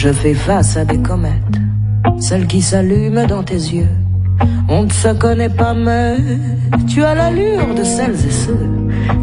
Je fais face à des comètes, celles qui s'allument dans tes yeux. On ne se connaît pas mais tu as l'allure de celles et ceux